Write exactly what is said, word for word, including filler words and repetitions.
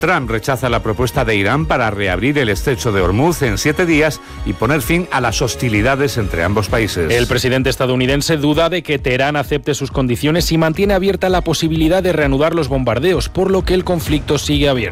Trump rechaza la propuesta de Irán para reabrir el estrecho de Hormuz en siete días y poner fin a las hostilidades entre ambos países. El presidente estadounidense duda de que Teherán acepte sus condiciones y mantiene abierta la posibilidad de reanudar los bombardeos, por lo que el conflicto sigue abierto.